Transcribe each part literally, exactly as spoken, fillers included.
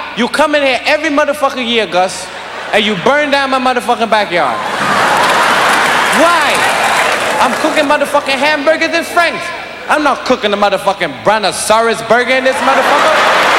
You come in here every motherfucking year, Gus, and you burn down my motherfucking backyard. Why? I'm cooking motherfucking hamburgers in Frank's. I'm not cooking the motherfucking Brontosaurus burger in this motherfucker.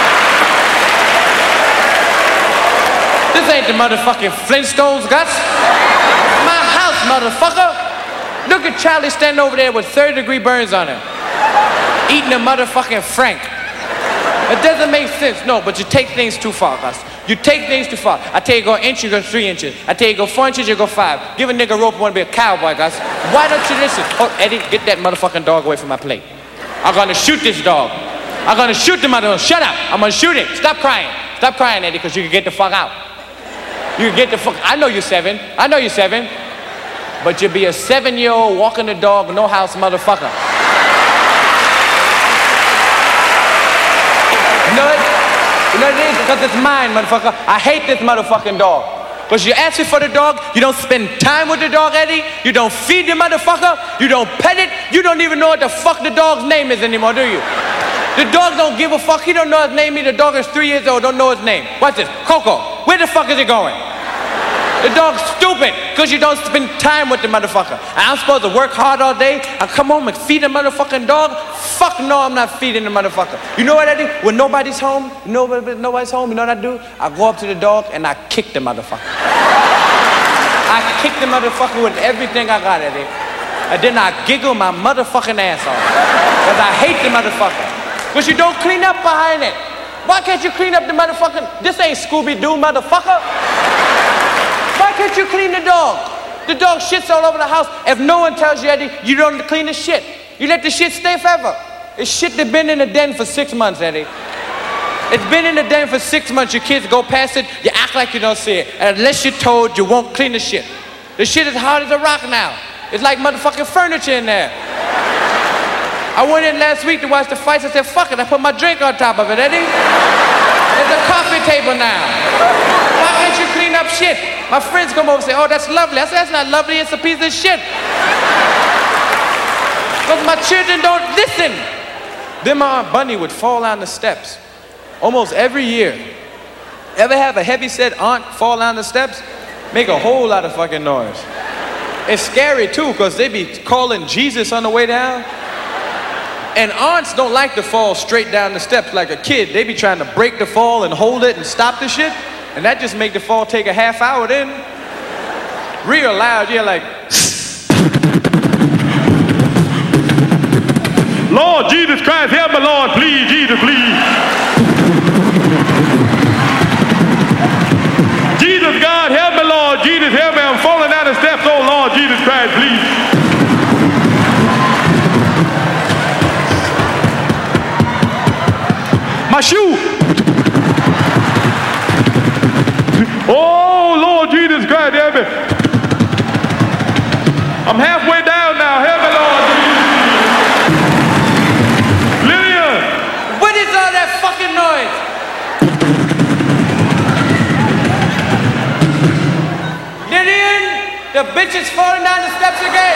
This ain't the motherfucking Flintstones, Gus. My house, motherfucker. Look at Charlie standing over there with third degree burns on him. Eating a motherfucking Frank. It doesn't make sense, no, but you take things too far, Gus. You take things too far. I tell you go an inch, you go three inches. I tell you go four inches, you go five. Give a nigga a rope, want to be a cowboy, Gus. Why don't you listen? Oh, Eddie, get that motherfucking dog away from my plate. I'm gonna shoot this dog. I'm gonna shoot the mother. Shut up. I'm gonna shoot it. Stop crying. Stop crying, Eddie, because you can get the fuck out. You can get the fuck. I know you're seven. I know you're seven. But you'll be a seven-year-old walking the dog, no house motherfucker. You know it? You know what it is? Because it's mine, motherfucker. I hate this motherfucking dog. Because you ask me for the dog, you don't spend time with the dog, Eddie. You don't feed the motherfucker. You don't pet it. You don't even know what the fuck the dog's name is anymore, do you? The dog don't give a fuck. He don't know his name. The dog is three years old, don't know his name. Watch this. Coco, where the fuck is he going? The dog's stupid because you don't spend time with the motherfucker. And I'm supposed to work hard all day and come home and feed a motherfucking dog? Fuck no, I'm not feeding the motherfucker. You know what I do? When nobody's home, nobody, nobody's home, you know what I do? I go up to the dog and I kick the motherfucker. I kick the motherfucker with everything I got at it. And then I giggle my motherfucking ass off. Because I hate the motherfucker. Because you don't clean up behind it. Why can't you clean up the motherfucking... This ain't Scooby-Doo, motherfucker. Why can't you clean the dog? The dog shits all over the house. If no one tells you, Eddie, you don't clean the shit. You let the shit stay forever. It's shit that's been in the den for six months, Eddie. It's been in the den for six months. Your kids go past it, you act like you don't see it. And unless you're told, you won't clean the shit. The shit is hard as a rock now. It's like motherfucking furniture in there. I went in last week to watch the fights. I said, fuck it, I put my drink on top of it, Eddie. There's a coffee table now. Why can't you clean up shit? My friends come over and say, oh, that's lovely. I said, that's not lovely, it's a piece of shit. Because my children don't listen. Then my Aunt Bunny would fall down the steps almost every year. Ever have a heavy-set aunt fall down the steps? Make a whole lot of fucking noise. It's scary too, because they be calling Jesus on the way down. And aunts don't like to fall straight down the steps like a kid. They be trying to break the fall and hold it and stop the shit. And that just make the fall take a half hour then. Real loud, you're like... Lord Jesus Christ, help me, Lord, please, Jesus, please. Jesus, God, help me, Lord, Jesus, help me. I'm falling down the steps, oh Lord, Jesus Christ, please. My shoe. Oh, Lord Jesus Christ, help me. I'm halfway down now. Help me, Lord. Lillian. What is all that fucking noise? Lillian, the bitch is falling down the steps again.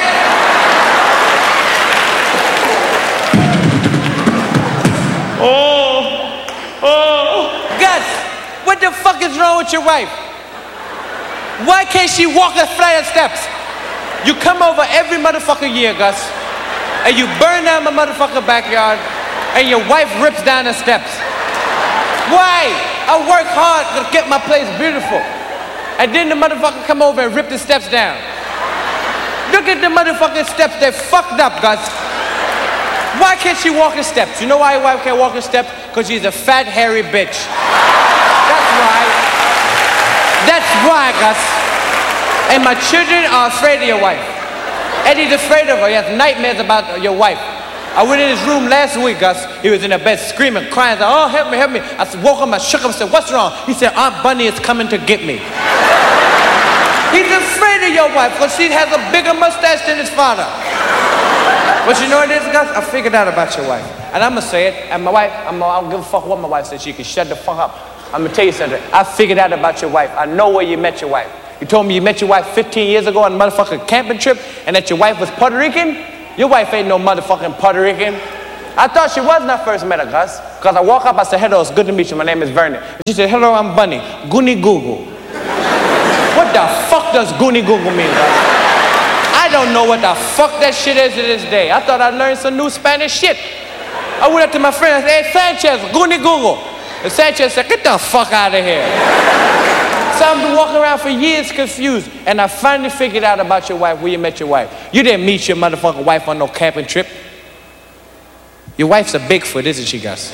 Oh. Oh. Gus, what the fuck is wrong with your wife? Why can't she walk a flight of steps? You come over every motherfucking year, Gus, and you burn down my motherfucking backyard, and your wife rips down the steps. Why? I work hard to get my place beautiful, and then the motherfucker come over and rip the steps down. Look at the motherfucking steps, they're fucked up, Gus. Why can't she walk the steps? You know why your wife can't walk the steps? Because she's a fat, hairy bitch. That's why. That's why, Gus. And my children are afraid of your wife. Eddie's afraid of her. He has nightmares about your wife. I went in his room last week, Gus. He was in the bed screaming, crying. Said, oh, help me, help me. I woke him, I shook him, I said, what's wrong? He said, Aunt Bunny is coming to get me. He's afraid of your wife because she has a bigger mustache than his father. But you know what it is, Gus? I figured out about your wife. And I'm going to say it. And my wife, I'm, I don't give a fuck what my wife said. She can shut the fuck up. I'm going to tell you something. I figured out about your wife. I know where you met your wife. You told me you met your wife fifteen years ago on a motherfucking camping trip and that your wife was Puerto Rican? Your wife ain't no motherfucking Puerto Rican. I thought she was when I first met her, Gus. Because I walk up, I said, hello, it's good to meet you. My name is Vernon. She said, hello, I'm Bunny. Goonie Google. What the fuck does Goonie Google mean, guys? I don't know what the fuck that shit is to this day. I thought I learned some new Spanish shit. I went up to my friend and said, hey, Sanchez, Goonie Google. And Sanchez said, get the fuck out of here. So I've been walking around for years confused. And I finally figured out about your wife, where you met your wife. You didn't meet your motherfucking wife on no camping trip. Your wife's a Bigfoot, isn't she, Gus?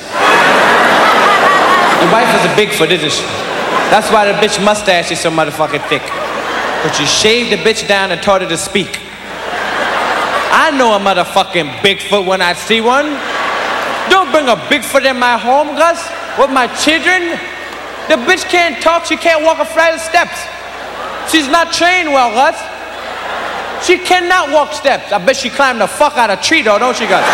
Your wife is a Bigfoot, isn't she? That's why the bitch mustache is so motherfucking thick. But you shaved the bitch down and taught her to speak. I know a motherfucking Bigfoot when I see one. Don't bring a Bigfoot in my home, Gus, with my children. The bitch can't talk, she can't walk a flight of steps. She's not trained well, Gus. She cannot walk steps. I bet she climbed the fuck out of a tree though, don't she, Gus?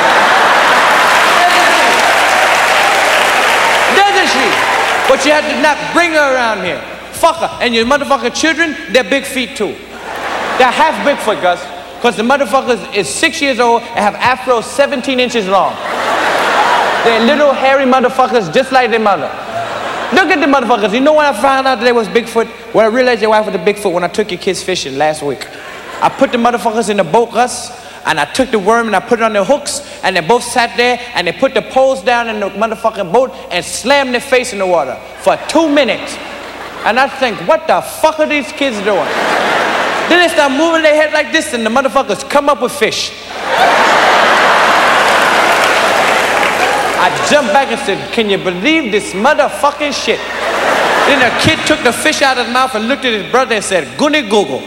Doesn't she? But you have to not bring her around here. Fuck her. And your motherfucking children, they're big feet too. They're half Bigfoot, Gus. Because the motherfuckers is six years old and have afros seventeen inches long. They're little hairy motherfuckers just like their mother. Look at the motherfuckers. You know when I found out that they was Bigfoot? When I realized your wife was a Bigfoot when I took your kids fishing last week. I put the motherfuckers in the boat, Gus, and I took the worm and I put it on their hooks, and they both sat there and they put the poles down in the motherfucking boat and slammed their face in the water for two minutes. And I think, what the fuck are these kids doing? Then they start moving their head like this and the motherfuckers come up with fish. I jumped back and said, can you believe this motherfucking shit? Then a kid took the fish out of his mouth and looked at his brother and said, Goonie Google.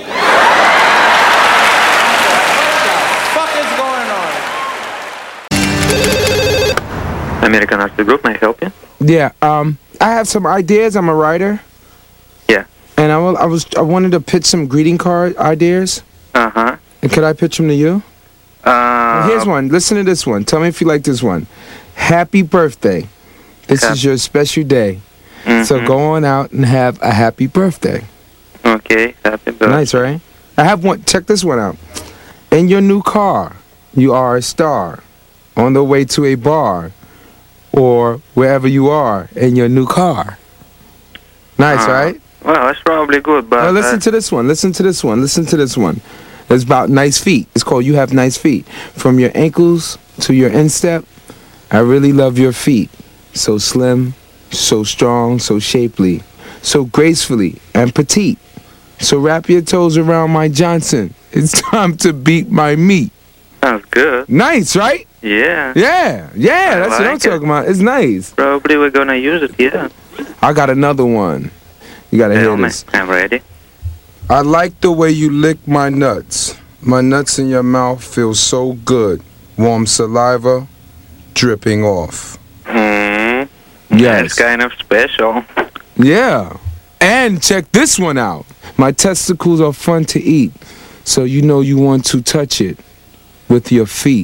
American Arts Group, may I help you? Yeah, um, I have some ideas. I'm a writer. Yeah. And I, will, I was I wanted to pitch some greeting card ideas. Uh-huh. And could I pitch them to you? Uh, Here's one. Listen to this one. Tell me if you like this one. Happy birthday. This Okay. is your special day. Mm-hmm. So go on out and have a happy birthday. Okay, happy birthday. Nice, right? I have one. Check this one out. In your new car, you are a star. On the way to a bar. Or wherever you are in your new car. Nice, Uh, right? Well, that's probably good, but... Now listen uh, to this one. Listen to this one. Listen to this one. It's about nice feet. It's called You Have Nice Feet. From your ankles to your instep, I really love your feet. So slim, so strong, so shapely, so gracefully and petite. So wrap your toes around my Johnson. It's time to beat my meat. Sounds good. Nice, right? Yeah. Yeah, yeah, I that's what I'm like it. talking about. It's nice. Probably we're gonna use it, yeah. I got another one. You gotta Tell hear me, this. I'm ready. I like the way you lick my nuts. My nuts in your mouth feel so good. Warm saliva dripping off. Hmm. Yes. That's kind of special. Yeah. And check this one out. My testicles are fun to eat. So you know you want to touch it with your feet.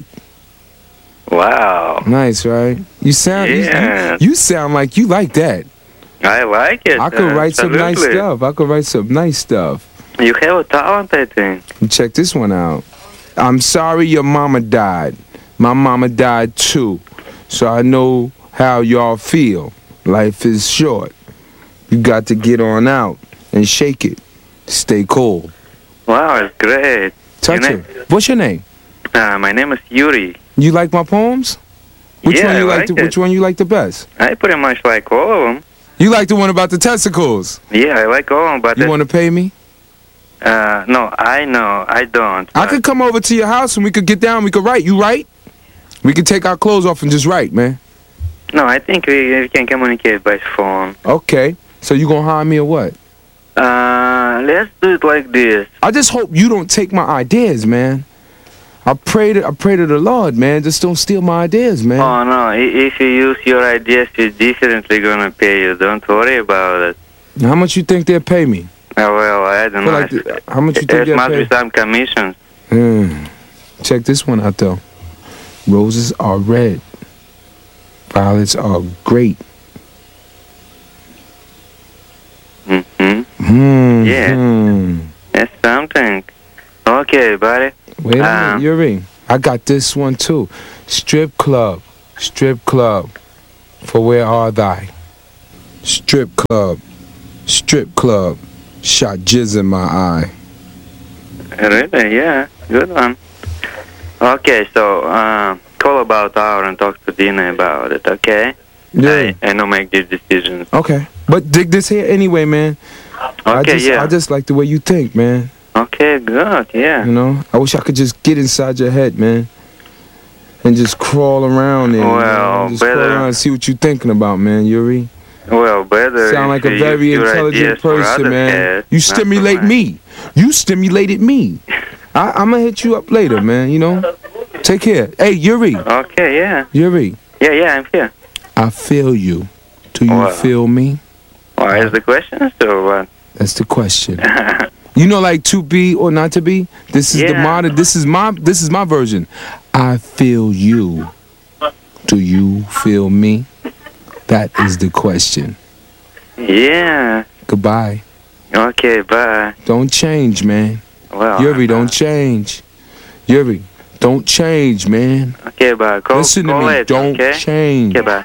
Wow. Nice, right? You sound you- Yeah. you, you sound like you like that. I like it. I could write some nice absolutely. stuff. I could write some nice stuff. You have a talent, I think. Check this one out. I'm sorry your mama died. My mama died too. So I know how y'all feel. Life is short. You got to get on out and shake it. Stay cool. Wow, it's great. Touch Your it. What's your name? Uh, my name is Yuri. You like my poems? Which Yeah, one you I like, like the, which it. one you like the best? I pretty much like all of them. You like the one about the testicles. Yeah, I like all of them, but... You want to pay me? Uh, no, I know, I don't. I but- could come over to your house and we could get down, we could write. You write? We could take our clothes off and just write, man. No, I think we, we can communicate by phone. Okay. So you gonna hire me or what? Uh, let's do it like this. I just hope you don't take my ideas, man. I pray to I pray to the Lord, man. Just don't steal my ideas, man. Oh, no, i- if you use your ideas, we're definitely gonna pay you. Don't worry about it. How much you think they'll pay me? Uh, well, I don't Well, know. like the- how much you think There they'll must pay? be some commissions. Mm. Check this one out, though. Roses are red. Violets are great. Mm-hmm. Hmm. Yeah. hmm. That's something. Okay, buddy. Wait a minute, Um, Yuri. I got this one too. Strip club. Strip club. for where are thy? Strip club, strip club, shot jizz in my eye. Really? Yeah, good one. Okay, so uh, call about hour and talk to Dina about it, okay? Yeah. I, I know make these decisions. Okay, but dig this here anyway, man. Okay, I just, yeah. I just like the way you think, man. Okay, good, yeah. You know, I wish I could just get inside your head, man, and just crawl around there. Well, man. Just better. crawl around and see what you're thinking about, man, Yuri. Well, better. Sound like if a you very use your intelligent ideas for person, other man. cats, You not for stimulate mine. me. You stimulated me. I, I'm gonna hit you up later, man. You know. Take care. Hey, Yuri. Okay, yeah. Yuri. Yeah, yeah, I'm here. I feel you. Do you Wow. feel me? Why is the question or what? That's the question. You know, like to be or not to be. This is the Yeah. modern. This is my. This is my version. I feel you. Do you feel me? That is the question. Yeah. Goodbye. Okay, bye. Don't change, man. Well, Yuri, I'm don't not- change. Yuri, don't change, man. Okay, bye. Call, Listen to call me. later, Don't okay? change. Okay, bye.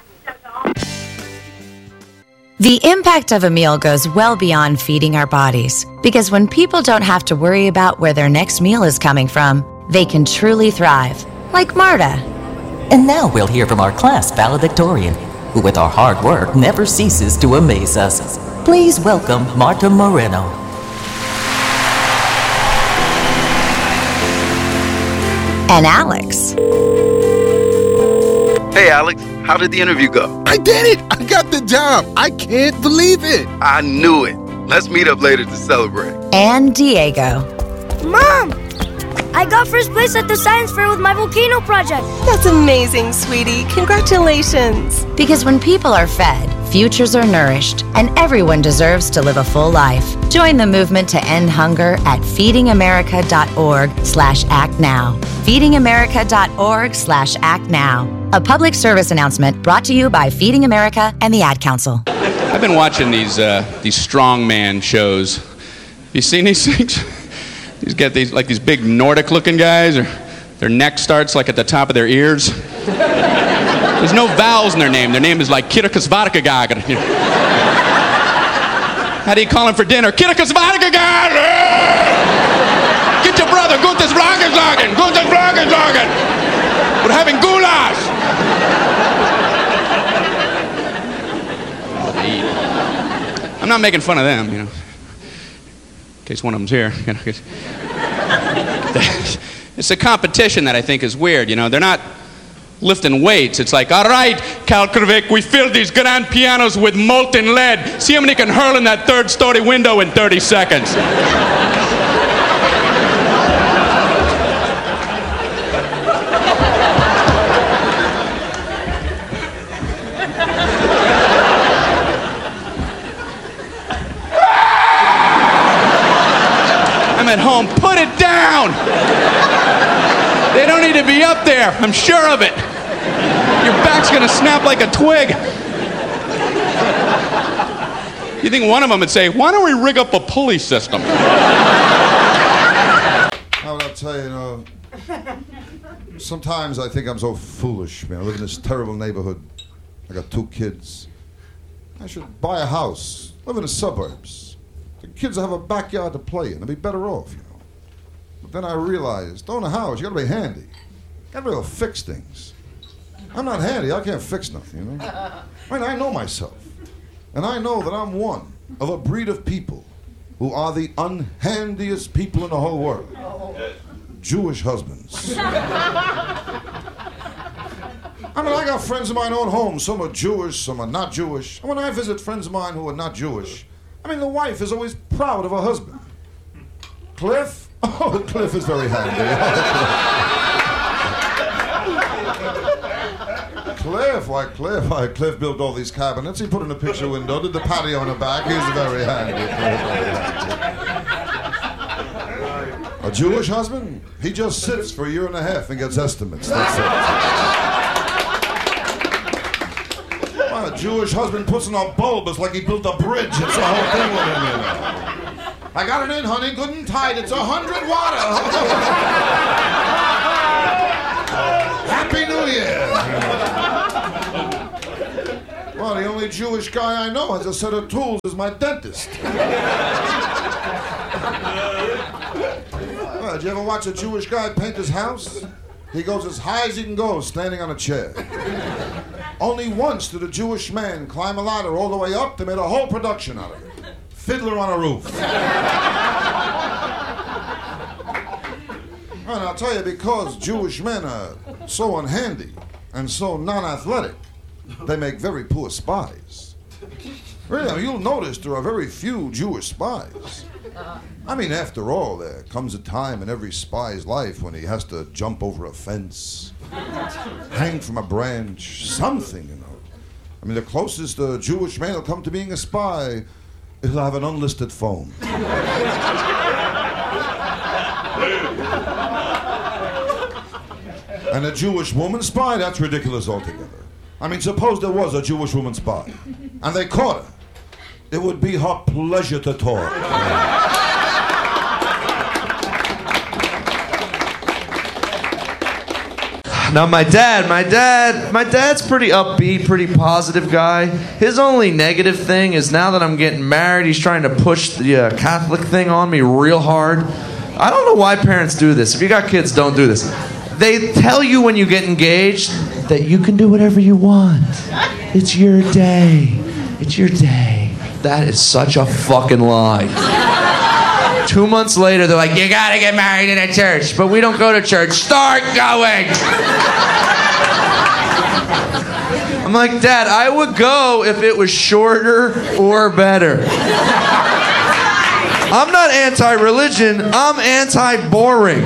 The impact of a meal goes well beyond feeding our bodies, because when people don't have to worry about where their next meal is coming from, they can truly thrive, like Marta. And now we'll hear from our class valedictorian, who with our hard work never ceases to amaze us. Please welcome Marta Moreno. And Alex. Hey, Alex, how did the interview go? I did it! I got the job! I can't believe it! I knew it. Let's meet up later to celebrate. And Diego. Mom! I got first place at the science fair with my volcano project. That's amazing, sweetie. Congratulations. Because when people are fed, futures are nourished, and everyone deserves to live a full life. Join the movement to end hunger at feedingamerica.org slash act now. feedingamerica.org slash act now. A public service announcement brought to you by Feeding America and the Ad Council. I've been watching these uh, these strongman shows. You seen these things? These get these like these big Nordic-looking guys, or their neck starts like at the top of their ears. There's no vowels in their name. Their name is like Kirikasvarkagagar. How do you call him for dinner? Kirikasvarkagagar! Get your brother, Gutes Blankensagen! Gutes Blankensagen! We're having goulash! Oh, they eat. I'm not making fun of them, you know. In case one of them's here. You know, 'cause it's a competition that I think is weird, you know. They're not lifting weights. It's like, all right, Kalkrvik, we filled these grand pianos with molten lead. See how many can hurl in that third story window in thirty seconds. I'm at home. Put it down! They don't need to be up there. I'm sure of it. Your back's gonna snap like a twig. You think one of them would say, why don't we rig up a pulley system? How would I tell you, you know, sometimes I think I'm so foolish, man. I live in this terrible neighborhood. I got two kids. I should buy a house, live in the suburbs. The kids have a backyard to play in. They'd be better off, you know. But then I realized, own a house, you gotta be handy. You gotta be able to fix things. I'm not handy, I can't fix nothing, you know. I mean, I know myself. And I know that I'm one of a breed of people who are the unhandiest people in the whole world. Jewish husbands. I mean, I got friends of mine own homes. Some are Jewish, some are not Jewish. And when I visit friends of mine who are not Jewish, I mean, the wife is always proud of her husband. Cliff? Oh, Cliff is very handy. Cliff, why Cliff? Why Cliff built all these cabinets. He put in a picture window, did the patio in the back. He's very handy. A Jewish husband? He just sits for a year and a half and gets estimates. That's it. Well, a Jewish husband puts in a bulb. It's like he built a bridge. It's a whole thing with him, you know. I got it in, honey, good and tight. It's a hundred water. Happy New Year. Well, the only Jewish guy I know has a set of tools is my dentist. Well, did you ever watch a Jewish guy paint his house? He goes as high as he can go, standing on a chair. Only once did a Jewish man climb a ladder all the way up. They made a whole production out of it. Fiddler on a Roof. And I'll tell you, because Jewish men are so unhandy and so non-athletic, they make very poor spies. Really, I mean, you'll notice there are very few Jewish spies. I mean, after all, there comes a time in every spy's life when he has to jump over a fence, hang from a branch, something, you know. I mean, the closest a Jewish man will come to being a spy is he'll have an unlisted phone. And a Jewish woman spy, that's ridiculous altogether. I mean, suppose there was a Jewish woman spy, and they caught her. It would be her pleasure to talk. Now my dad, my dad, my dad's pretty upbeat, pretty positive guy. His only negative thing is now that I'm getting married, he's trying to push the uh, Catholic thing on me real hard. I don't know why parents do this. If you got kids, don't do this. They tell you when you get engaged that you can do whatever you want. It's your day. It's your day. That is such a fucking lie. Two months later, they're like, you gotta get married in a church. But we don't go to church. Start going! I'm like, Dad, I would go if it was shorter or better. I'm not anti-religion. I'm anti-boring.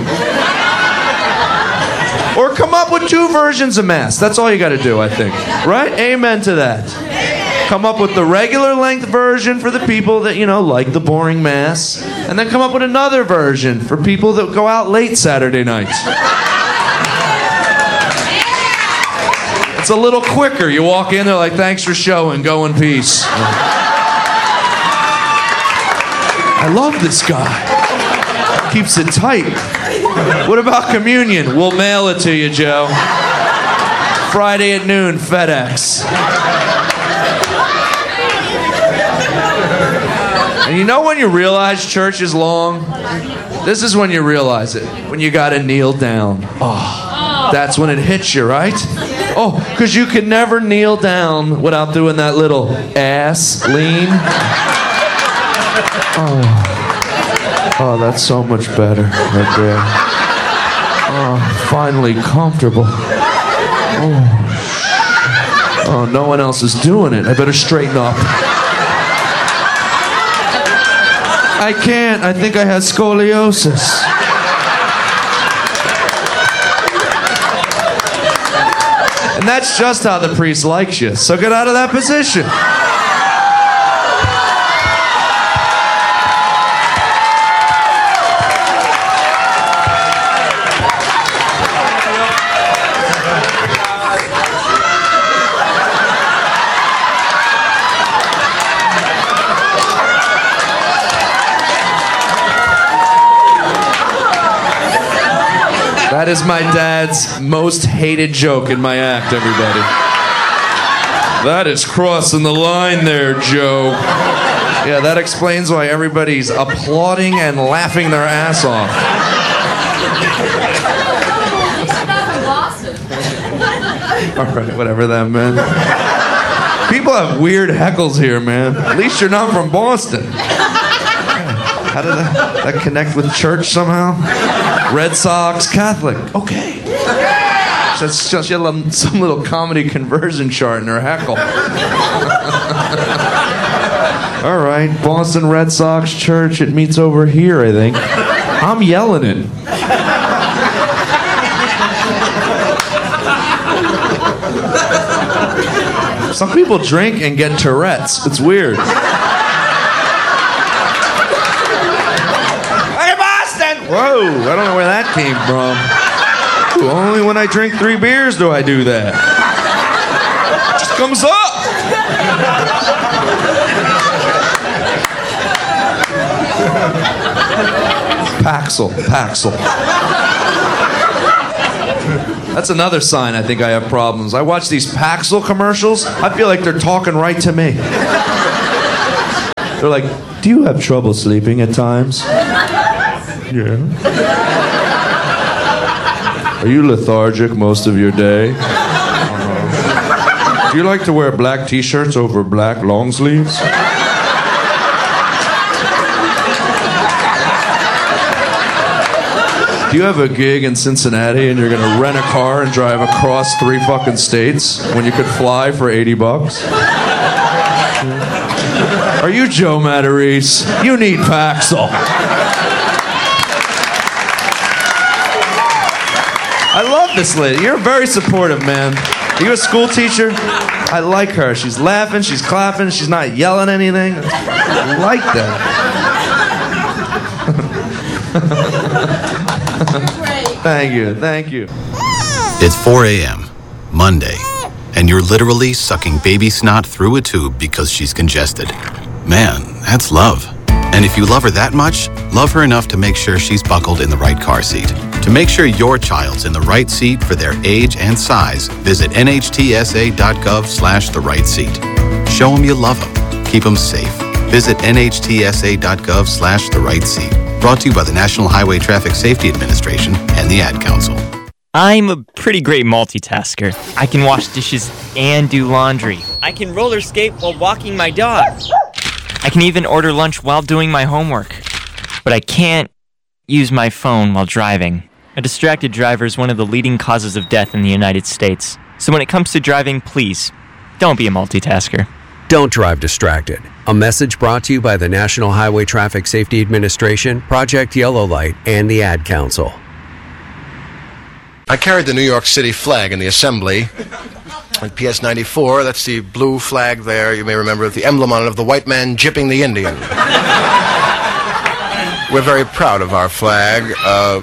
Or come up with two versions of Mass. That's all you gotta do, I think. Right? Amen to that. Come up with the regular length version for the people that, you know, like the boring Mass. And then come up with another version for people that go out late Saturday nights. It's a little quicker. You walk in, they're like, thanks for showing, go in peace. I love this guy. Keeps it tight. What about communion? We'll mail it to you, Joe. Friday at noon, FedEx. And you know when you realize church is long? This is when you realize it. When you gotta kneel down. Oh, that's when it hits you, right? Oh, because you can never kneel down without doing that little ass lean. Oh, oh, that's so much better right there. Oh, finally comfortable. Oh, oh, no one else is doing it. I better straighten up. I can't. I think I have scoliosis. And that's just how the priest likes you. So get out of that position. That is my dad's most hated joke in my act, everybody. That is crossing the line there, Joe. Yeah, that explains why everybody's applauding and laughing their ass off. All right, whatever that meant. People have weird heckles here, man. At least you're not from Boston. How did that, that connect with church somehow? Red Sox, Catholic. Okay. That's just, she had some little comedy conversion chart in her heckle. All right, Boston Red Sox church. It meets over here, I think. I'm yelling it. Some people drink and get Tourette's. It's weird. Whoa, I don't know where that came from. Ooh, only when I drink three beers do I do that. It just comes up. Paxil, Paxil. That's another sign I think I have problems. I watch these Paxil commercials. I feel like they're talking right to me. They're like, do you have trouble sleeping at times? Yeah. Are you lethargic most of your day? Uh-huh. Do you like to wear black t-shirts over black long sleeves? Do you have a gig in Cincinnati and you're gonna rent a car and drive across three fucking states when you could fly for eighty bucks? Are you Joe Matarese? You need Paxil. I love this lady. You're very supportive, man. Are you a school teacher? I like her. She's laughing, she's clapping, she's not yelling anything. I like that. Thank you, thank you. It's four a.m., Monday, and you're literally sucking baby snot through a tube because she's congested. Man, that's love. And if you love her that much, love her enough to make sure she's buckled in the right car seat. To make sure your child's in the right seat for their age and size, visit nhtsa.gov slash the right seat. Show them you love them. Keep them safe. Visit nhtsa.gov slash the right seat. Brought to you by the National Highway Traffic Safety Administration and the Ad Council. I'm a pretty great multitasker. I can wash dishes and do laundry. I can roller skate while walking my dog. I can even order lunch while doing my homework. But I can't use my phone while driving. A distracted driver is one of the leading causes of death in the United States. So when it comes to driving, please, don't be a multitasker. Don't drive distracted. A message brought to you by the National Highway Traffic Safety Administration, Project Yellow Light, and the Ad Council. I carried the New York City flag in the assembly. At P S ninety-four, that's the blue flag there. You may remember the emblem on it of the white man gypping the Indian. We're very proud of our flag. Uh,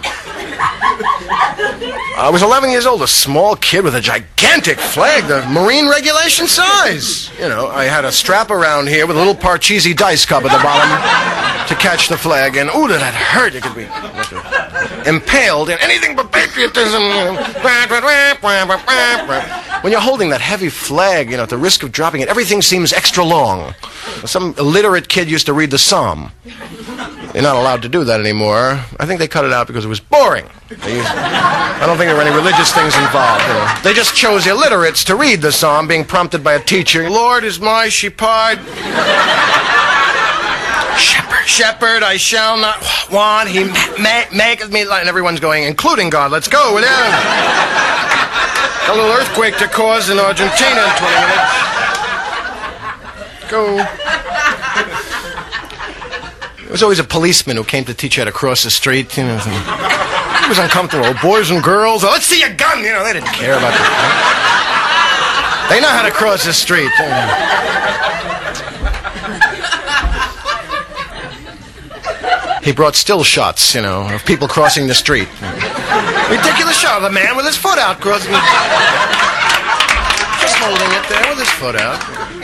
I was eleven years old, a small kid with a gigantic flag, the Marine regulation size. You know, I had a strap around here with a little Parcheesi dice cup at the bottom to catch the flag, and ooh, did that hurt. It could be impaled in anything but patriotism. When you're holding that heavy flag, you know, at the risk of dropping it, everything seems extra long. Some illiterate kid used to read the Psalm. They're not allowed to do that anymore. I think they cut it out because it was boring. They used, I don't think there were any religious things involved. You know. They just chose illiterates to read the Psalm, being prompted by a teacher. Lord is my shepherd. Shepherd, shepherd, I shall not want. He ma- maketh me light. And everyone's going, including God. Let's go, will you? A little earthquake to cause in Argentina in twenty minutes. Go. There was always a policeman who came to teach you how to cross the street. You know, it was uncomfortable. Oh, boys and girls, oh, let's see your gun. You know, they didn't care about that. They know how to cross the street. He brought still shots, you know, of people crossing the street. Ridiculous shot of a man with his foot out crossing the just holding it there with his foot out.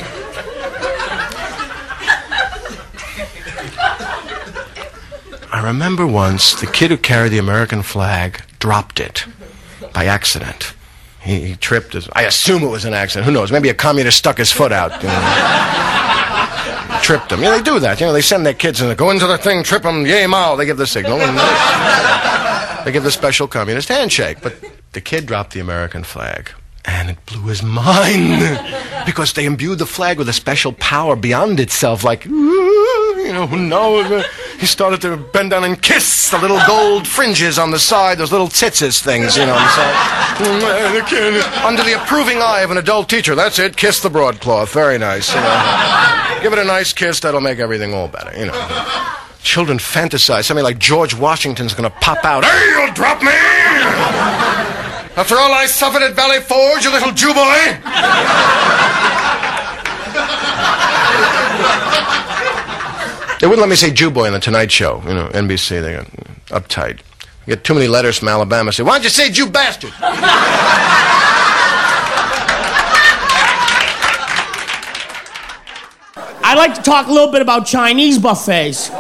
I remember once the kid who carried the American flag dropped it by accident. He, he tripped. His, I assume it was an accident. Who knows? Maybe a communist stuck his foot out. You know. Tripped him. Yeah, they do that. You know, they send their kids and they go into the thing, trip them, yay, mao. They give the signal. And they give the special communist handshake. But the kid dropped the American flag. And it blew his mind. Because they imbued the flag with a special power beyond itself. Like, you know, who knows? He started to bend down and kiss the little gold fringes on the side, those little tzitzis things, you know, on the side. Under the approving eye of an adult teacher. That's it, kiss the broadcloth. Very nice, you know. Give it a nice kiss, that'll make everything all better, you know. Children fantasize. Somebody like George Washington's gonna pop out. Hey, you'll drop me! After all I suffered at Valley Forge, you little Jew boy! They wouldn't let me say Jew boy on the Tonight Show, you know, N B C. They got uptight. You get too many letters from Alabama. Say, why don't you say Jew bastard? I'd like to talk a little bit about Chinese buffets.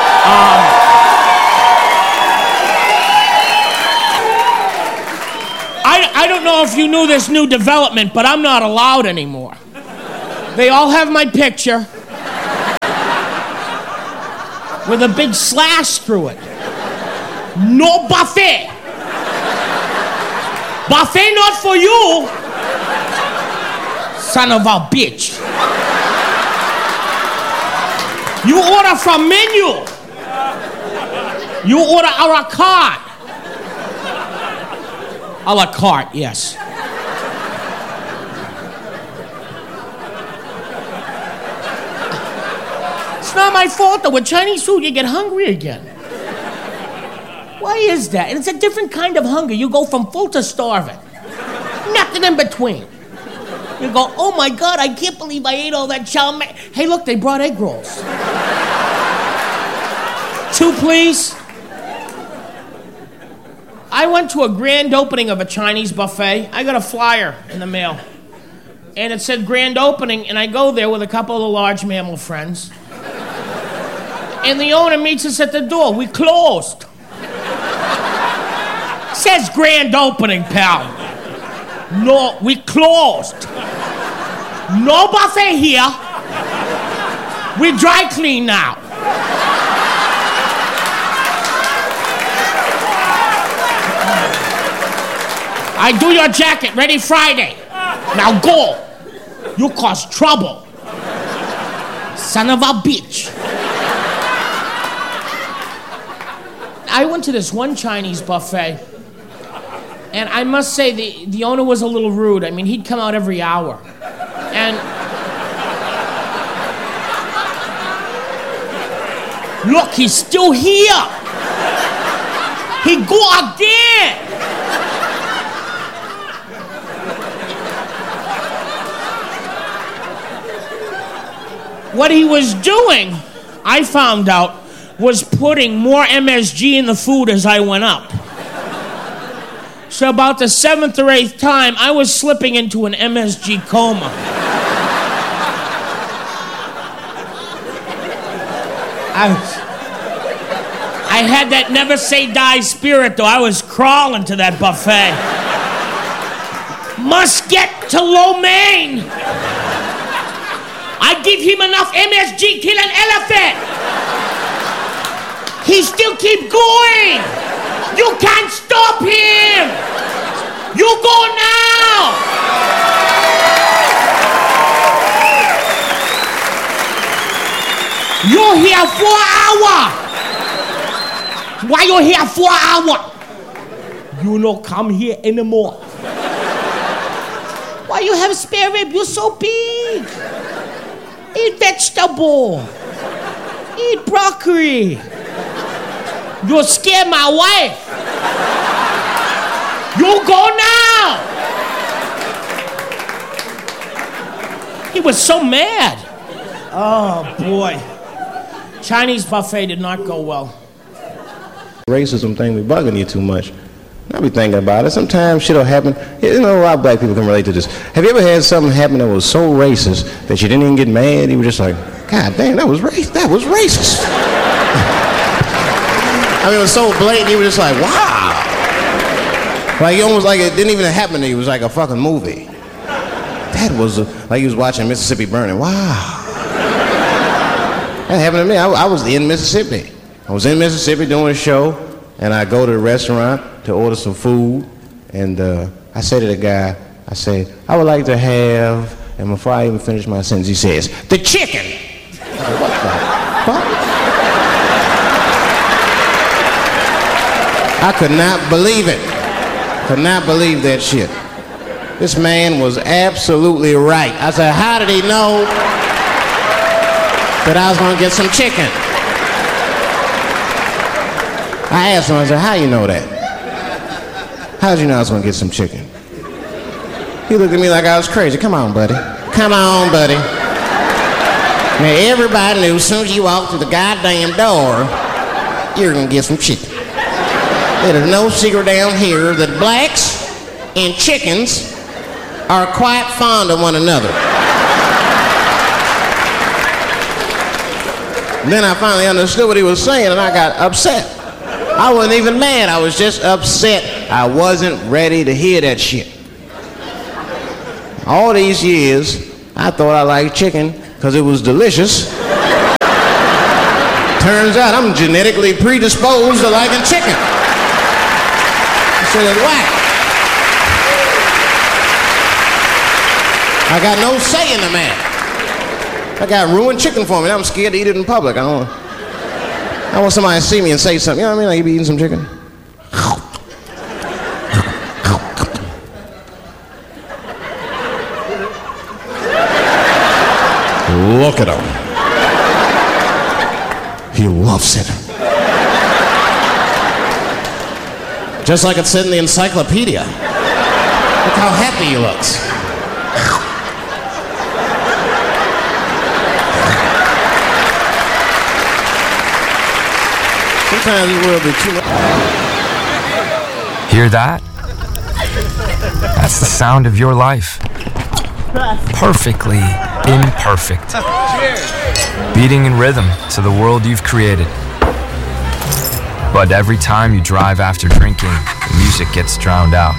Um, I, I don't know if you knew this new development, but I'm not allowed anymore. They all have my picture with a big slash through it. No buffet. Buffet not for you. Son of a bitch. You order from menu. You order a la carte. A la carte, yes. It's not my fault though. With Chinese food, you get hungry again. Why is that? And it's a different kind of hunger. You go from full to starving. Nothing in between. You go, oh my God, I can't believe I ate all that chow mein. Hey, look, they brought egg rolls. Two, please. I went to a grand opening of a Chinese buffet. I got a flyer in the mail. And it said grand opening, and I go there with a couple of the large mammal friends. And the owner meets us at the door. We closed. Says grand opening, pal. No, we closed. No buffet here. We dry clean now. I do your jacket, ready Friday. Now go. You cause trouble. Son of a bitch. I went to this one Chinese buffet, and I must say the, the owner was a little rude. I mean, he'd come out every hour. And look, he's still here. He go again. What he was doing, I found out, was putting more M S G in the food as I went up. So about the seventh or eighth time, I was slipping into an M S G coma. I, was, I had that never say die spirit, though. I was crawling to that buffet. Must get to lo mein. I give him enough M S G, kill an elephant. He still keep going. You can't stop him. You go now. You're here for an hour. Why you here for an hour? You don't come here anymore. Why you have spare rib? You're so big. Eat vegetable. Eat broccoli. You scare my wife. You go now. He was so mad. Oh, boy. Chinese buffet did not go well. Racism thing be bugging you too much. I be thinking about it. Sometimes shit'll happen. You know, a lot of black people can relate to this. Have you ever had something happen that was so racist that you didn't even get mad? You were just like, God damn, that was racist. That was racist. I mean, it was so blatant. You were just like, wow. Like, you almost like it didn't even happen to you. It was like a fucking movie. That was a, like you was watching Mississippi Burning. Wow. That happened to me. I, I was in Mississippi. I was in Mississippi doing a show, and I go to the restaurant to order some food, and uh, I say to the guy, I say, I would like to have, and before I even finish my sentence, he says, the chicken. Like, what the fuck? I could not believe it. Could not believe that shit. This man was absolutely right. I said, how did he know that I was gonna get some chicken? I asked him, I said, how you know that? How did you know I was gonna get some chicken? He looked at me like I was crazy. Come on, buddy. Come on, buddy. Now, everybody knew as soon as you walked through the goddamn door, you're gonna get some chicken. There's no secret down here that blacks and chickens are quite fond of one another. Then I finally understood what he was saying, and I got upset. I wasn't even mad. I was just upset I wasn't ready to hear that shit. All these years, I thought I liked chicken because it was delicious. Turns out I'm genetically predisposed to liking chicken. This shit is whack. I got no say in the matter. I got ruined chicken for me. I'm scared to eat it in public. I don't. I want somebody to see me and say something. You know what I mean? Like you be eating some chicken. Look at him. He loves it. Just like it said in the encyclopedia. Look how happy he looks. Sometimes it will be too much. Hear that? That's the sound of your life. Perfectly imperfect. Beating in rhythm to the world you've created. But every time you drive after drinking, the music gets drowned out.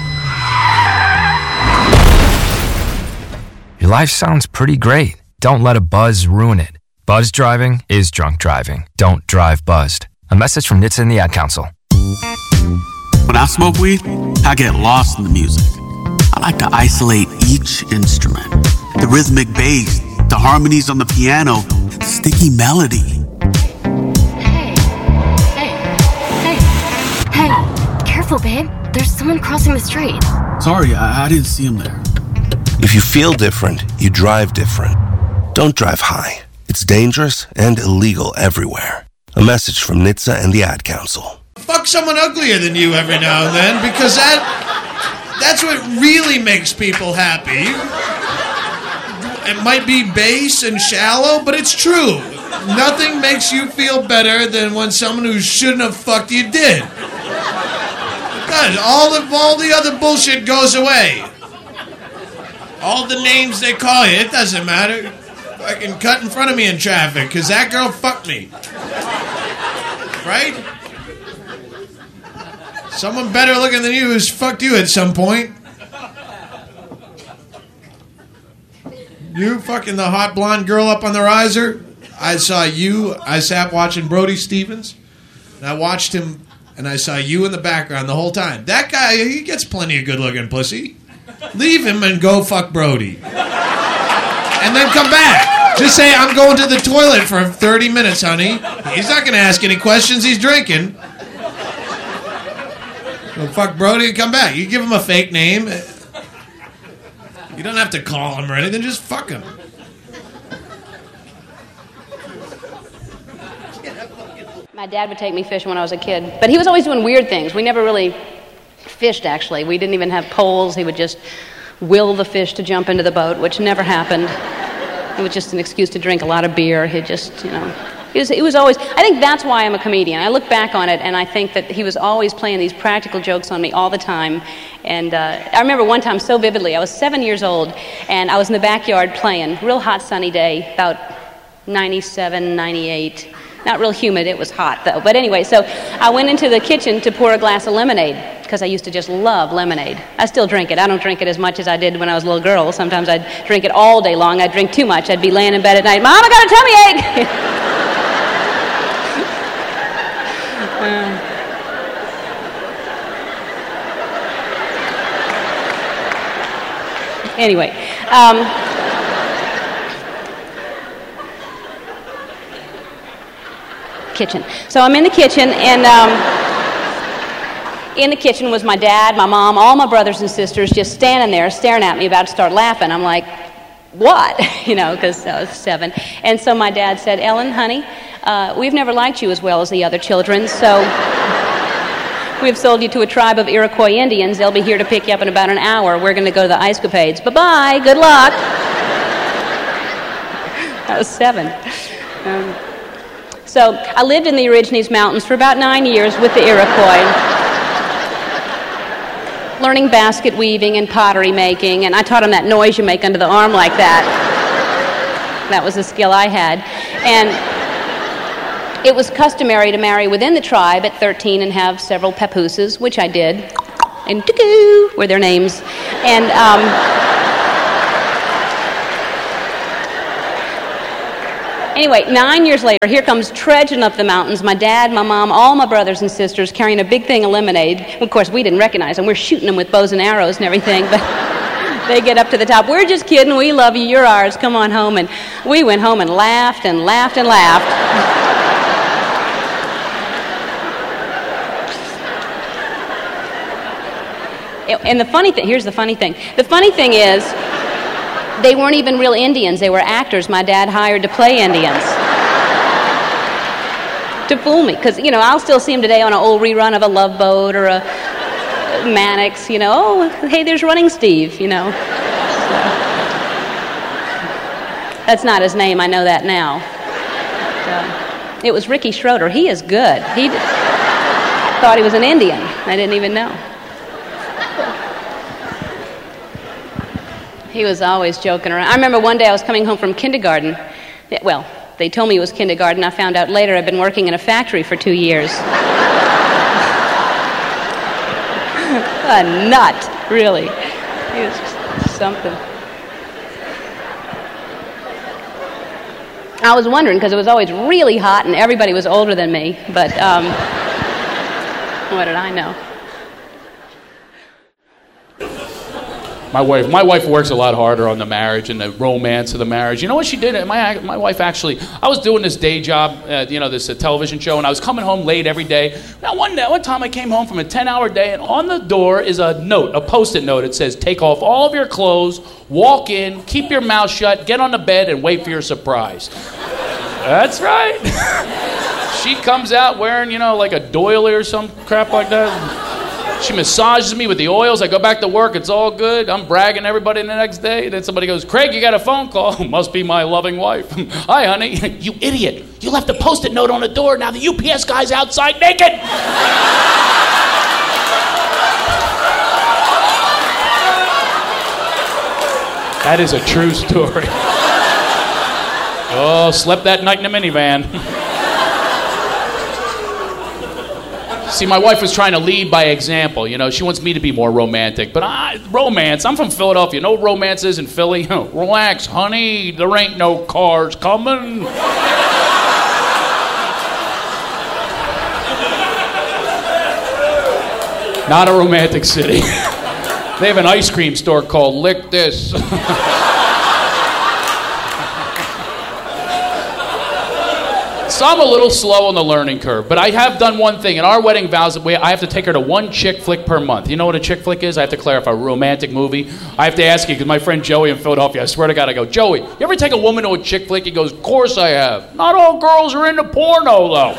Your life sounds pretty great. Don't let a buzz ruin it. Buzz driving is drunk driving. Don't drive buzzed. A message from N H T S A and the Ad Council. When I smoke weed, I get lost in the music. I like to isolate each instrument. The rhythmic bass, the harmonies on the piano, the sticky melody. Hey, hey, hey, hey, careful, babe. There's someone crossing the street. Sorry, I, I didn't see him there. If you feel different, you drive different. Don't drive high. It's dangerous and illegal everywhere. A message from N H T S A and the Ad Council. Fuck someone uglier than you every now and then, because that that's what really makes people happy. It might be base and shallow, but it's true. Nothing makes you feel better than when someone who shouldn't have fucked you did. It does. All of all the other bullshit goes away. All the names they call you, it doesn't matter. Fucking cut in front of me in traffic, because that girl fucked me. Right? Someone better looking than you who's fucked you at some point. You fucking the hot blonde girl up on the riser. I saw you. I sat watching Brody Stevens. And I watched him, and I saw you in the background the whole time. That guy, he gets plenty of good-looking pussy. Leave him and go fuck Brody. And then come back. Just say, I'm going to the toilet for thirty minutes, honey. He's not going to ask any questions. He's drinking. Go fuck Brody and come back. You give him a fake name. You don't have to call him or anything. Just fuck him. My dad would take me fishing when I was a kid. But he was always doing weird things. We never really fished, actually. We didn't even have poles. He would just will the fish to jump into the boat, which never happened. It was just an excuse to drink a lot of beer. He just, you know... He was, he was always... I think that's why I'm a comedian. I look back on it, and I think that he was always playing these practical jokes on me all the time. And uh, I remember one time so vividly. I was seven years old, and I was in the backyard playing. Real hot, sunny day, about ninety-seven, ninety-eight. Not real humid. It was hot, though. But anyway, so I went into the kitchen to pour a glass of lemonade, because I used to just love lemonade. I still drink it. I don't drink it as much as I did when I was a little girl. Sometimes I'd drink it all day long. I'd drink too much. I'd be laying in bed at night, Mom, I got a tummy ache! uh, anyway, um, kitchen. So I'm in the kitchen, and um, in the kitchen was my dad, my mom, all my brothers and sisters just standing there staring at me, about to start laughing. I'm like, what? You know, because I was seven. And so my dad said, Ellen, honey, uh, we've never liked you as well as the other children, so we've sold you to a tribe of Iroquois Indians. They'll be here to pick you up in about an hour. We're going to go to the Ice-Capades. Bye-bye. Good luck. I was seven. Um, so I lived in the Origines Mountains for about nine years with the Iroquois, learning basket weaving and pottery making, and I taught them that noise you make under the arm like that. That was a skill I had. And it was customary to marry within the tribe at thirteen and have several papooses, which I did, and Tuku were their names. And um, anyway, nine years later, here comes trudging up the mountains, my dad, my mom, all my brothers and sisters carrying a big thing of lemonade. Of course, we didn't recognize them. We're shooting them with bows and arrows and everything, but they get up to the top. We're just kidding. We love you. You're ours. Come on home. And we went home and laughed and laughed and laughed. And the funny thing, here's the funny thing. The funny thing is, they weren't even real Indians. They were actors my dad hired to play Indians. To fool me. Because, you know, I'll still see them today on an old rerun of a Love Boat or a Mannix, you know. Oh, hey, there's Running Steve, you know. So. That's not his name. I know that now. So, it was Ricky Schroeder. He is good. He d- thought he was an Indian. I didn't even know. He was always joking around. I remember one day I was coming home from kindergarten. Well, they told me it was kindergarten. I found out later I'd been working in a factory for two years. A nut, really. He was just something. I was wondering, because it was always really hot and everybody was older than me, but um, what did I know? My wife, my wife works a lot harder on the marriage and the romance of the marriage. You know what she did? My my wife actually, I was doing this day job, uh, you know, this uh, television show, and I was coming home late every day. Now, one day, one time I came home from a ten-hour day, and on the door is a note, a Post-it note. It says, "Take off all of your clothes, walk in, keep your mouth shut, get on the bed, and wait for your surprise." That's right. She comes out wearing, you know, like a doily or some crap like that. She massages me with the oils. I go back to work. It's all good. I'm bragging to everybody the next day. Then somebody goes, "Craig, you got a phone call." "Must be my loving wife." "Hi, honey." "You idiot. You left a Post-it note on the door. Now the U P S guy's outside naked." That is a true story. Oh, slept that night in a minivan. See, my wife was trying to lead by example. You know, she wants me to be more romantic. But I, romance, I'm from Philadelphia. No romance is in Philly. Relax, honey. There ain't no cars coming. Not a romantic city. They have an ice cream store called Lick This. So I'm a little slow on the learning curve, but I have done one thing. In our wedding vows, I have to take her to one chick flick per month. You know what a chick flick is? I have to clarify. A romantic movie. I have to ask you, because my friend Joey in Philadelphia, I swear to God, I go, "Joey, you ever take a woman to a chick flick?" He goes, "Of course I have." "Not all girls are into porno, though."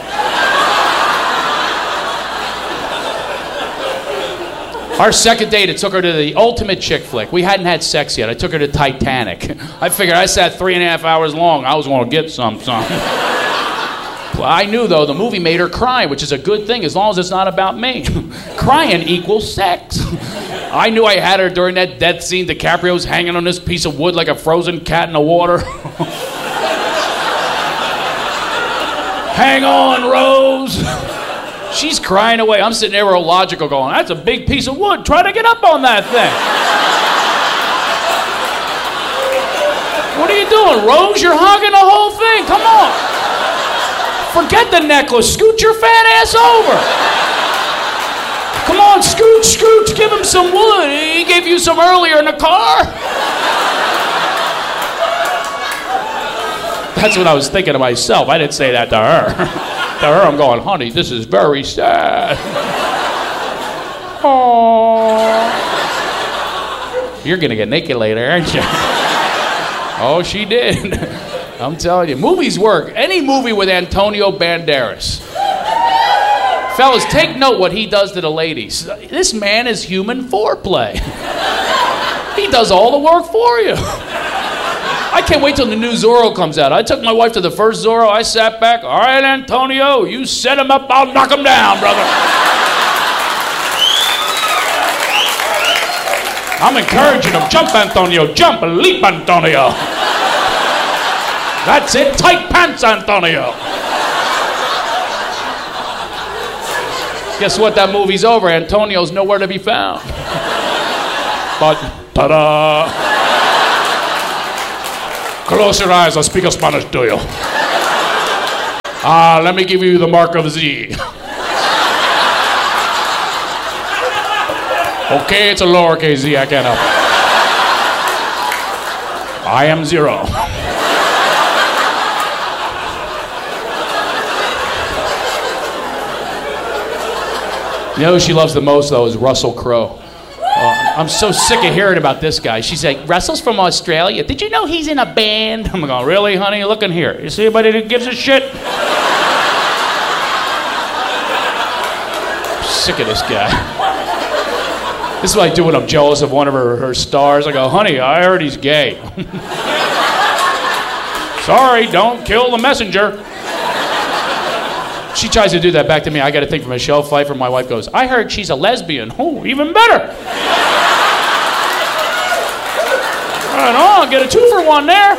Our second date, it took her to the ultimate chick flick. We hadn't had sex yet. I took her to Titanic. I figured I sat three and a half hours long. I was going to get some, some. I knew, though, the movie made her cry, which is a good thing as long as it's not about me. Crying equals sex. I knew I had her during that death scene. DiCaprio's hanging on this piece of wood like a frozen cat in the water. "Hang on, Rose." She's crying away. I'm sitting there real logical going, "That's a big piece of wood. Try to get up on that thing." "What are you doing, Rose? You're hogging the whole thing. Come on. Forget the necklace. Scoot your fat ass over. Come on, scooch, scooch. Give him some wood. He gave you some earlier in the car." That's what I was thinking to myself. I didn't say that to her. To her, I'm going, "Honey, this is very sad." Aww. You're going to get naked later, aren't you? Oh, she did. I'm telling you, movies work. Any movie with Antonio Banderas. Fellas, take note what he does to the ladies. This man is human foreplay. He does all the work for you. I can't wait till the new Zorro comes out. I took my wife to the first Zorro. I sat back. "All right, Antonio, you set him up, I'll knock him down, brother." I'm encouraging him. "Jump, Antonio. Jump. Leap, Antonio. That's it. Tight pants, Antonio." Guess what? That movie's over. Antonio's nowhere to be found. But, ta-da! Close your eyes. I'll speak a Spanish to you. Ah, uh, let me give you the mark of Z. Okay, it's a lowercase z. I can't help it. I am zero. You know who she loves the most, though, is Russell Crowe. Uh, I'm so sick of hearing about this guy. She's like, Russell's from Australia. Did you know he's in a band? I'm going, really, honey? Look in here. You see anybody that gives a shit? I'm sick of this guy. This is what I do when I'm jealous of one of her, her stars. I go, honey, I heard he's gay. Sorry, don't kill the messenger. She tries to do that back to me. I got a thing from Michelle Pfeiffer. My wife goes, I heard she's a lesbian. Oh, even better. Right on, get a two for one there.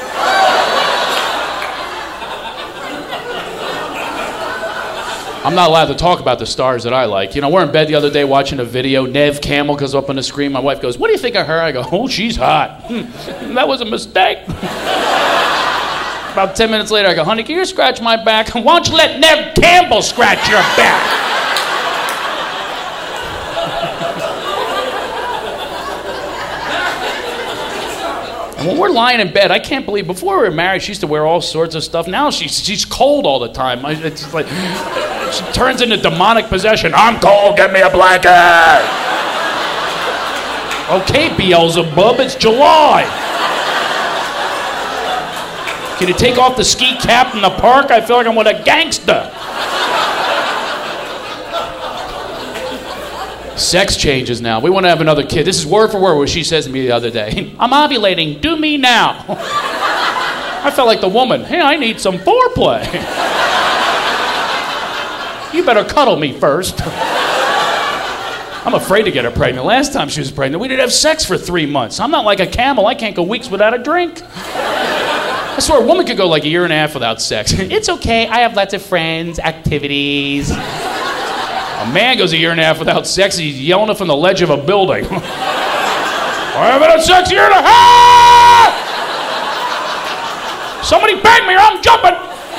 I'm not allowed to talk about the stars that I like. You know, we're in bed the other day watching a video. Nev Campbell goes up on the screen. My wife goes, what do you think of her? I go, oh, she's hot. Hmm, that was a mistake. About ten minutes later, I go, honey, can you scratch my back? Why don't you let Nev Campbell scratch your back? And when we're lying in bed, I can't believe, before we were married, she used to wear all sorts of stuff. Now she's, she's cold all the time. It's like, she turns into demonic possession. I'm cold, get me a blanket. Okay, Beelzebub, it's July. Can you take off the ski cap in the park? I feel like I'm with a gangster. Sex changes now. We want to have another kid. This is word for word what she says to me the other day. I'm ovulating. Do me now. I felt like the woman. Hey, I need some foreplay. You better cuddle me first. I'm afraid to get her pregnant. Last time she was pregnant, we didn't have sex for three months. I'm not like a camel. I can't go weeks without a drink. I swear a woman could go like a year and a half without sex. It's okay. I have lots of friends, activities. A man goes a year and a half without sex, he's yelling it from the ledge of a building. I haven't had sex a year and a half! Somebody bang me or I'm jumping!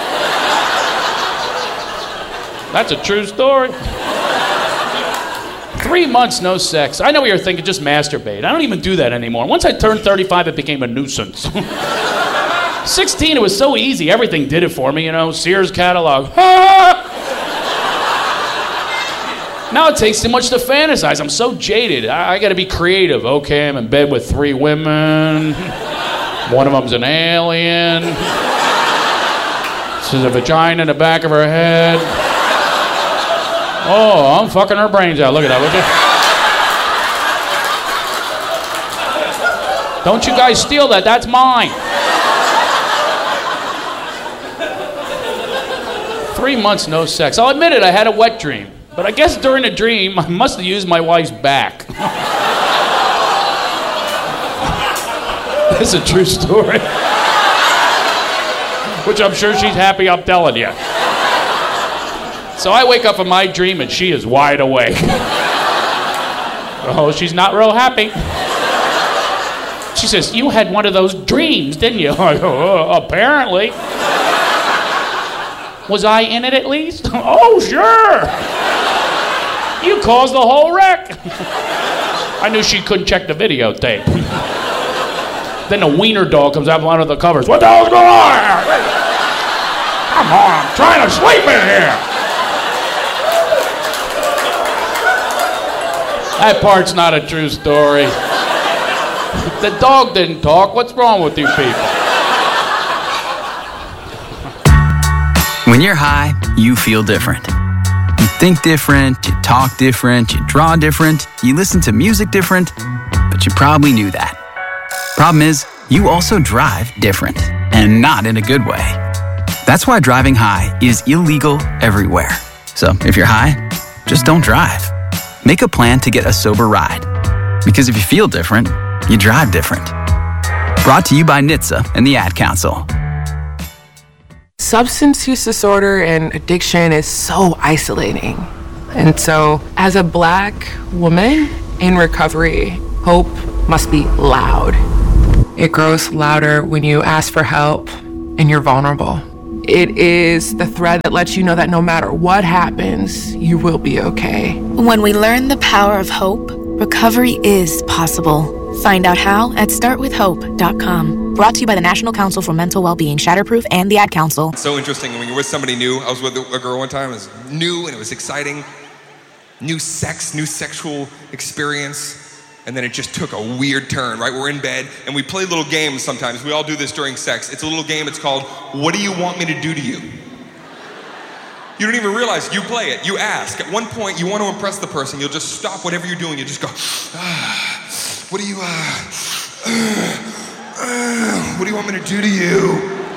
That's a true story. Three months, no sex. I know what you're thinking, just masturbate. I don't even do that anymore. Once I turned thirty-five, it became a nuisance. sixteen, it was so easy. Everything did it for me, you know. Sears catalog. Now it takes too much to fantasize. I'm so jaded. I, I gotta be creative. Okay, I'm in bed with three women. One of them's an alien. There's a vagina in the back of her head. Oh, I'm fucking her brains out. Look at that, would you? Don't you guys steal that. That's mine. Three months, no sex. I'll admit it, I had a wet dream. But I guess during the dream, I must have used my wife's back. That's a true story. Which I'm sure she's happy I'm telling you. So I wake up in my dream and she is wide awake. Oh, she's not real happy. She says, you had one of those dreams, didn't you? I go, oh, apparently. Was I in it at least? Oh, sure. You caused the whole wreck. I knew she couldn't check the videotape. Then the wiener dog comes out from under the covers. What the hell's going on here? Come on, I'm trying to sleep in here. That part's not a true story. The dog didn't talk. What's wrong with you people? When you're high, you feel different. You think different, you talk different, you draw different, you listen to music different, but you probably knew that. Problem is, you also drive different, and not in a good way. That's why driving high is illegal everywhere. So if you're high, just don't drive. Make a plan to get a sober ride. Because if you feel different, you drive different. Brought to you by N H T S A and the Ad Council. Substance use disorder and addiction is so isolating. And so, as a black woman in recovery, hope must be loud. It grows louder when you ask for help and you're vulnerable. It is the thread that lets you know that no matter what happens, you will be okay. When we learn the power of hope, recovery is possible. Find out how at start with hope dot com. Brought to you by the National Council for Mental Wellbeing, Shatterproof, and the Ad Council. It's so interesting when you're with somebody new. I was with a girl one time, it was new and it was exciting. New sex, new sexual experience. And then it just took a weird turn, right? We're in bed and we play little games sometimes. We all do this during sex. It's a little game, it's called, What Do You Want Me to Do to You? You don't even realize you play it, you ask. At one point, you want to impress the person, you'll just stop whatever you're doing, you just go, ah, what do you, uh, uh, uh, what do you want me to do to you?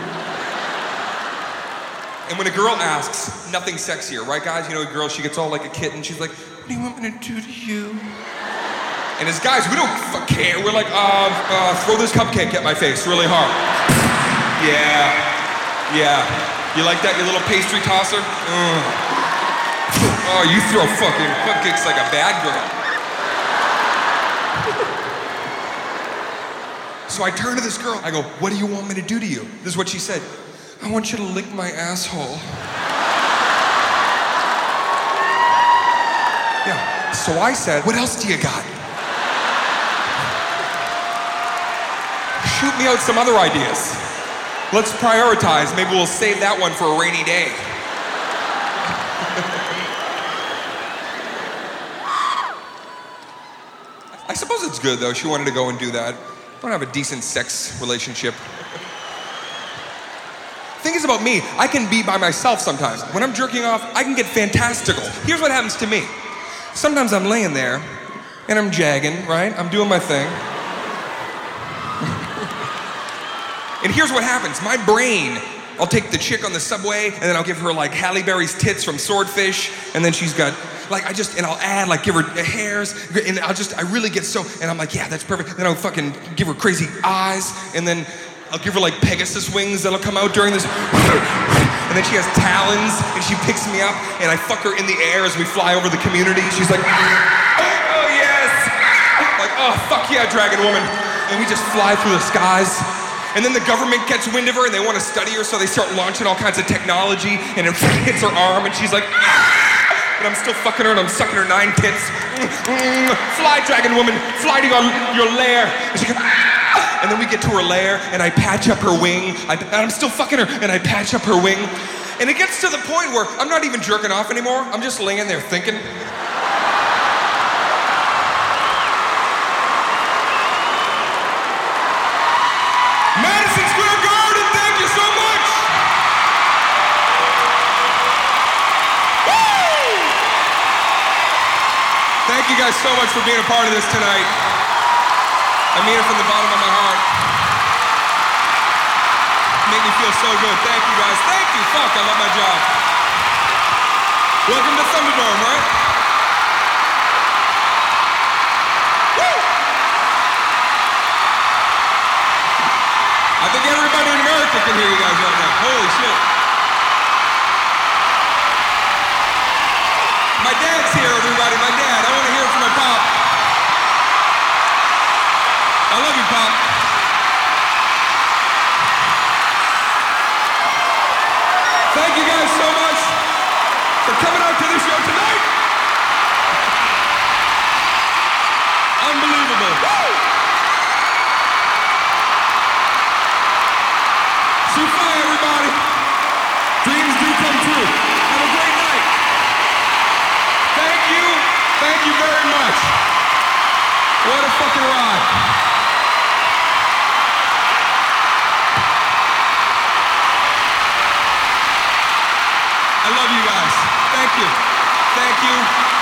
And when a girl asks, nothing sexier, right guys? You know a girl, she gets all like a kitten, she's like, what do you want me to do to you? And as guys, we don't fuck care. We're like, uh, uh, throw this cupcake at my face really hard. Yeah, yeah. You like that, you little pastry tosser? Mm. Oh, you throw fucking cupcakes like a bad girl. So I turn to this girl, I go, what do you want me to do to you? This is what she said. I want you to lick my asshole. Yeah, so I said, what else do you got? Shoot me out some other ideas. Let's prioritize. Maybe we'll save that one for a rainy day. I suppose it's good though. She wanted to go and do that. I don't have a decent sex relationship. Thing is about me, I can be by myself sometimes. When I'm jerking off, I can get fantastical. Here's what happens to me. Sometimes I'm laying there and I'm jagging, right? I'm doing my thing. And here's what happens, my brain, I'll take the chick on the subway and then I'll give her like Halle Berry's tits from Swordfish and then she's got, like I just, and I'll add like, give her hairs and I'll just, I really get so, and I'm like, yeah, that's perfect. Then I'll fucking give her crazy eyes and then I'll give her like Pegasus wings that'll come out during this. And then she has talons and she picks me up and I fuck her in the air as we fly over the community. She's like, oh yes. Like, oh, fuck yeah, dragon woman. And we just fly through the skies. And then the government gets wind of her and they want to study her, so they start launching all kinds of technology and it hits her arm and she's like, ah! But I'm still fucking her and I'm sucking her nine tits. Mm-mm. Fly, dragon woman, fly to your, your lair. And, she goes, ah! And then we get to her lair and I patch up her wing. I, and I'm still fucking her and I patch up her wing. And it gets to the point where I'm not even jerking off anymore. I'm just laying there thinking. Madison Square Garden, thank you so much! Woo! Thank you guys so much for being a part of this tonight. I mean it from the bottom of my heart. Make me feel so good. Thank you guys. Thank you. Fuck, I love my job. Welcome to Thunderdome, right? Woo! I think everybody in America can hear you guys right now. Holy shit. My dad's here, everybody. My dad. I want to hear it from my pop. I love you, Pop. Thank you guys so much for coming out to this show tonight. Unbelievable. Woo! Sufi, everybody. Dreams do come true. Have a great night. Thank you. Thank you very much. What a fucking ride. I love you guys. Thank you. Thank you.